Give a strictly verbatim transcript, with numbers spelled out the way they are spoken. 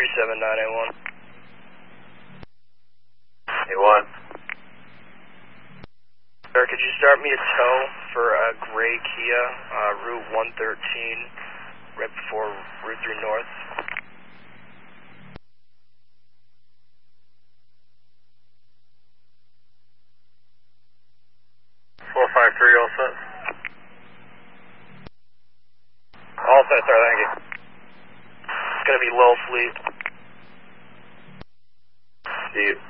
three seven nine eight one. eight one. Sir, could you start me a tow for a gray Kia, uh, Route one thirteen, right before Route three North? four five three, all set? All set, sir, thank you. It's going to be low fleet. Steve.